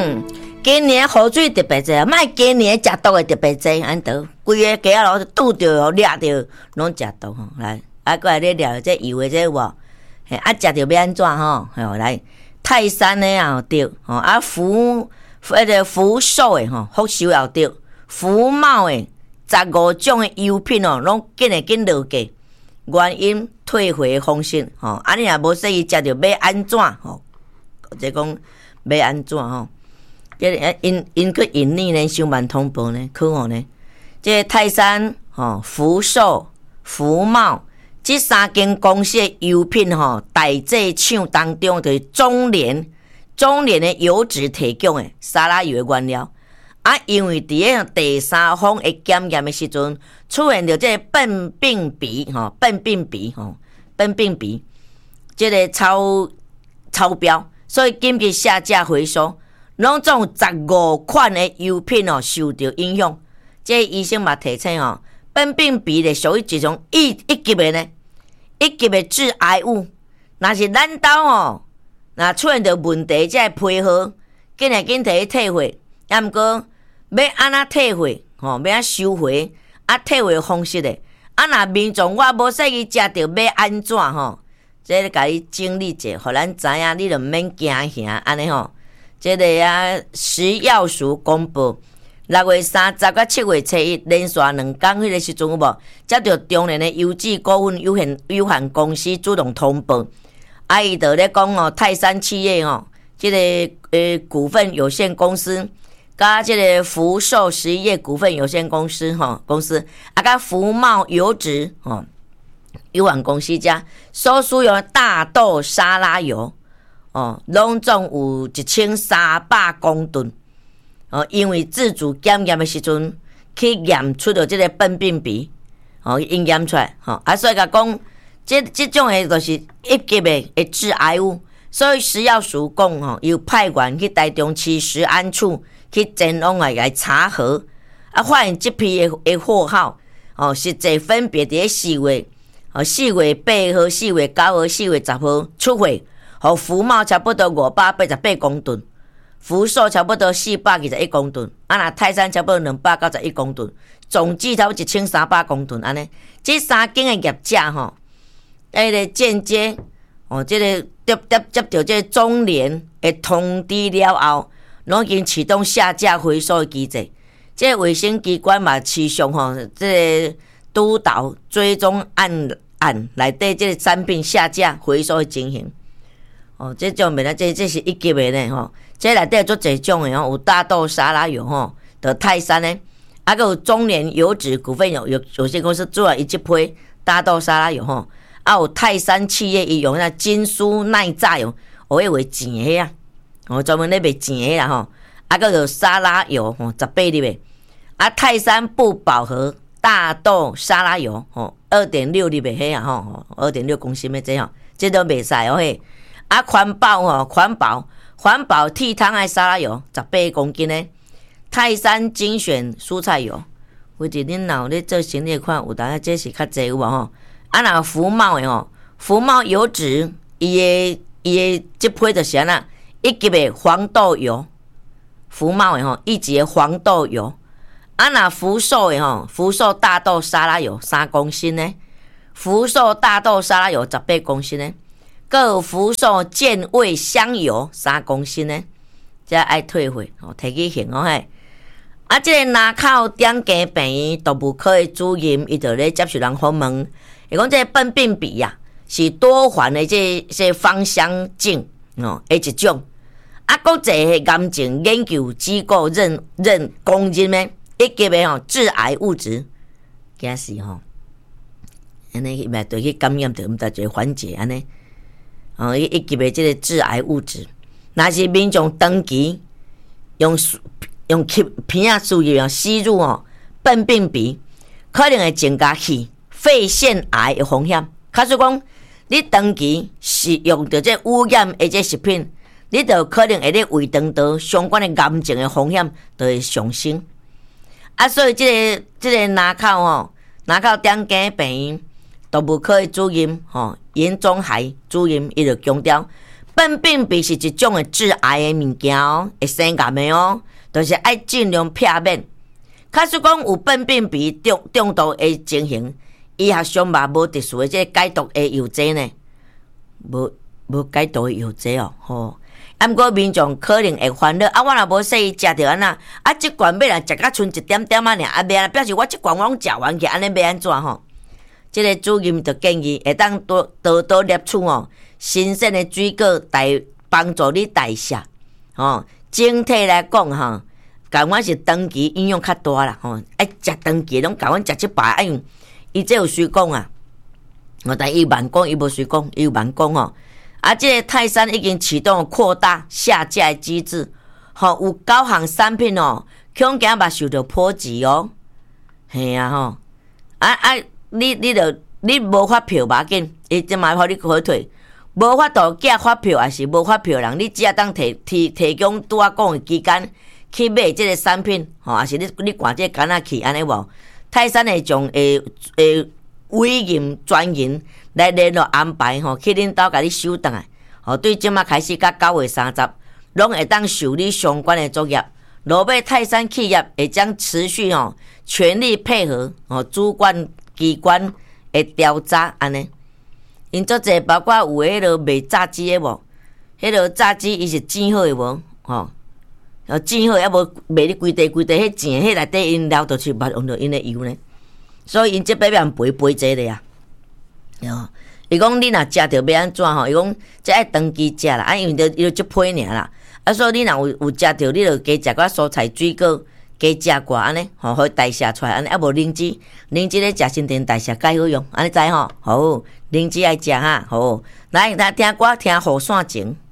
今年雨水特别多，莫今年食毒的特别多，安得规个街仔路拄着、掠着，拢食毒吼。来，过来咧聊这油的这有无？嘿，食着要安怎吼？来，泰山的也对，福寿的吼，福寿也对，福茂的15种的油品拢紧落价，原因退回方式安尼也无说伊食着要安怎吼？即讲要安怎吼？因个盈利呢，上万通报呢，可好呢？这泰山、福寿、福茂这3间公司的油品大制厂当中就是中联的油脂提供的沙拉油的原料。因为伫个第三方的检验的时阵，出现着这个苯并芘，这个超标，所以紧急下架回收。拢总15款的油品受到影响，这医生嘛提醒苯并芘咧属于一种一级的呢，一级的致癌物。若是咱兜若出现着问题，才会配合，紧摕去退货。也毋过要安怎退货要安怎收回退货方式咧？若民众我无说伊食着要安怎这个甲你整理者，互咱知影，你就毋免惊吓安尼这个食药署公布6月30到7月初1连续2天迄个时阵有无？接到中联的油脂股份有限公司主动通报，伊就咧讲泰山企业这个股份有限公司，甲这个福寿实业股份有限公司甲福茂油脂有限公司家所使用的大豆沙拉油。拢总有1300公吨，因为自主检验的时阵去验出了这个苯并芘，因验出来，所以讲这种的就是一级的致癌物，所以食药署讲有派员去台中市食安处去前往来查核，发现这批的货号，实际分别伫4月8号、4月9号、4月10号出货。福茂差不多588公吨，福寿差不多421公吨，若泰山差不多291公吨，总计差不多1300公吨安尼。这3间的业者个间接这个接到这个中联的通知了后，拢已经启动下架回收的机制。这个卫生机关嘛，持续这个督导追踪案内底这个产品下架回收的情形。这种面这是一级的呢这内底做侪种的有大豆沙拉油的泰山呢，还有中联油脂股份有限公司做了一批大豆沙拉油有泰山企业伊用那金酥耐炸油，迄为钱的专门咧卖钱的啦还有沙拉油18粒的泰山不饱和大豆沙拉油2.6粒的迄2.6公升的这都袂使嘿。环保剃汤的沙拉油18公斤的，泰山精选蔬菜油，或者恁若有咧做生意看有当这是较济有无若福茂的福茂油脂伊的这批就是安那一级的黄豆油，福茂的一级的黄豆油，若福寿的福寿大豆沙拉油3公升的，福寿大豆沙拉油18公升的。还有福寿健胃香油3公升呢，才爱退货摕去还嘿。这个南口点家病院动物科的主任，伊就咧接受人访问，伊讲这个苯并芘是多环的这芳香烃的一种。国际癌症研究机构公认的一级的致癌物质，假是安尼伊咪对去感染着毋得一个缓解安尼。一级的这个致癌物质，若是民众长期用片仔输液吸入苯并芘，可能会增加肺腺癌的风险。假使讲你长期食用着这污染的这食品，你就可能会咧胃肠道相关的癌症的风险就会上升。所以这个南口点家病院动物科的主任严宗海主任，伊就强调， 苯并芘是一种的致癌的物件哦，会生癌的哦，就是爱尽量避免。假使讲有苯并芘中毒的情形，医学上嘛无特殊的这解毒的药剂呢，无解毒的药剂哦，吼。啊，毋过民众可能会烦恼，啊，我若无说伊食着安那，啊，即罐要若食甲剩一点点啊尔，啊，袂表示我即罐我拢食完去，安尼要安怎吼？即个主任就建议会当多摄取哦，新鲜的水果帮助你代谢，吼。整体来讲吼，讲我是长期影响较大啦，吼，爱食长期拢讲阮食即排，因伊这有水讲啊，但伊慢讲，伊无水讲，伊有慢讲哦。啊，这个泰山已经启动扩大下架的机制，吼，有9项产品哦，恐惊嘛受到波及哦，嘿啊吼，你无发票嘛紧，伊即卖互你回退，无法度寄发票还是无发票人，你只要当提供拄仔讲的期间去买这个产品，吼，还是你挂这个杆仔去安尼无？泰山会将委任专员来联络安排吼，去恁兜甲你收倒来。吼，对即马开始到9月30，拢会当受理相关的作业。罗马泰山企业会将持续全力配合主管机关的调查安尼。因做者包括有迄落卖炸鸡的无，迄落炸鸡伊是煎好的无吼，煎好也无卖你规地迄钱，迄内底因料就是捌用到因的油呢。所以因这边要赔济咧啊！哦，伊讲你若食着要安怎吼？伊讲这爱长期食啦，因为伊就批尔啦。啊，所以你若有食着，你就加食寡蔬菜水果，加食寡安尼，吼，可以代谢出来安尼。啊，无灵芝咧食新陈代谢介好用，安尼知吼？好，灵芝爱食哈，好。来听歌听雨伞情。